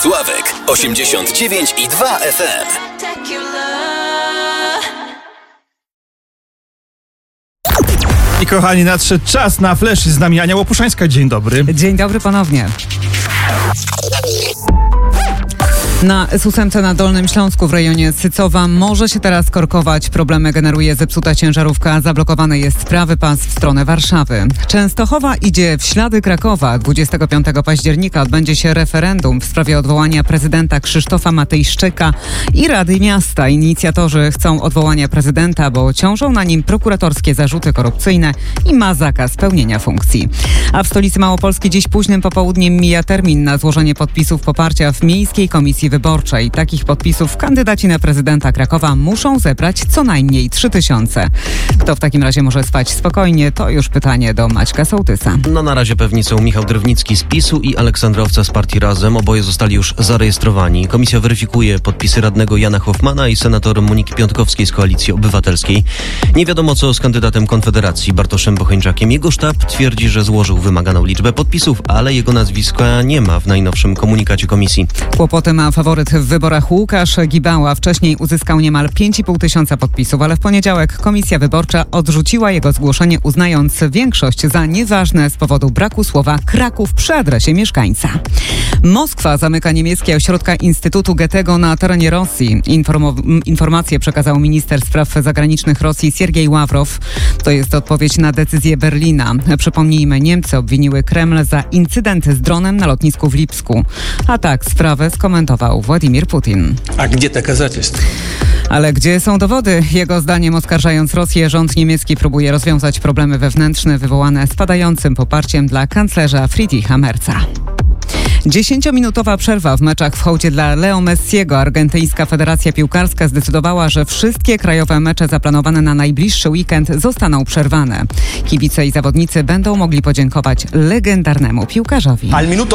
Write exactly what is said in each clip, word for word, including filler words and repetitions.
Sławek osiemdziesiąt dziewięć i dwa F M. I kochani, nadszedł czas na Flash. Z nami Ania Łopuszańska. Dzień dobry. Dzień dobry ponownie. Na S ósmce na Dolnym Śląsku w rejonie Sycowa może się teraz korkować. Problemy generuje zepsuta ciężarówka. Zablokowany jest prawy pas w stronę Warszawy. Częstochowa idzie w ślady Krakowa. dwudziestego piątego października odbędzie się referendum w sprawie odwołania prezydenta Krzysztofa Matejszczyka i Rady Miasta. Inicjatorzy chcą odwołania prezydenta, bo ciążą na nim prokuratorskie zarzuty korupcyjne i ma zakaz pełnienia funkcji. A w stolicy Małopolski dziś późnym popołudniem mija termin na złożenie podpisów poparcia w Miejskiej Komisji Wyborczej. Takich podpisów kandydaci na prezydenta Krakowa muszą zebrać co najmniej trzy tysiące. Kto w takim razie może spać spokojnie? To już pytanie do Maćka Sołtysa. No na razie pewni są Michał Drewnicki z PiSu i Aleksandra Owca z partii Razem. Oboje zostali już zarejestrowani. Komisja weryfikuje podpisy radnego Jana Hoffmana i senator Moniki Piątkowskiej z Koalicji Obywatelskiej. Nie wiadomo co z kandydatem Konfederacji Bartoszem Bocheńczakiem. Jego sztab twierdzi, że złożył wymaganą liczbę podpisów, ale jego nazwiska nie ma w najnowszym komunikacie komisji. Kłopoty ma faworyt w wyborach Łukasz Gibała. Wcześniej uzyskał niemal pięć i pół tysiąca podpisów, ale w poniedziałek Komisja Wyborcza odrzuciła jego zgłoszenie, uznając większość za nieważne z powodu braku słowa Kraków przy adresie mieszkańca. Moskwa zamyka niemieckie ośrodka Instytutu Goethego na terenie Rosji. Informo- informację przekazał minister spraw zagranicznych Rosji Siergiej Ławrow. To jest odpowiedź na decyzję Berlina. Przypomnijmy, Niemcy obwiniły Kreml za incydent z dronem na lotnisku w Lipsku. A tak sprawę skomentował Władimir Putin. A gdzie doказательства? Ale gdzie są dowody? Jego zdaniem, oskarżając Rosję, rząd niemiecki próbuje rozwiązać problemy wewnętrzne wywołane spadającym poparciem dla kanclerza Friedricha Merza. Dziesięciominutowa przerwa w meczach w hołdzie dla Leo Messiego. Argentyńska Federacja Piłkarska zdecydowała, że wszystkie krajowe mecze zaplanowane na najbliższy weekend zostaną przerwane. Kibice i zawodnicy będą mogli podziękować legendarnemu piłkarzowi.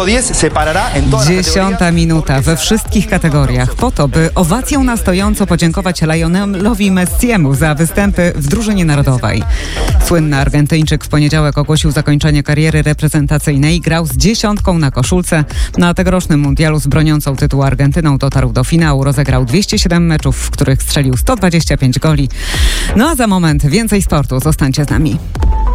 Dziesiąta minuta we wszystkich kategoriach po to, by owacją na stojąco podziękować Lionelowi Messiemu za występy w drużynie narodowej. Słynny Argentyńczyk w poniedziałek ogłosił zakończenie kariery reprezentacyjnej. Grał z dziesiątką na koszulce. Na tegorocznym mundialu z broniącą tytułu Argentyną dotarł do finału. Rozegrał dwieście siedem meczów, w których strzelił sto dwadzieścia pięć goli. No a za moment więcej sportu. Zostańcie z nami.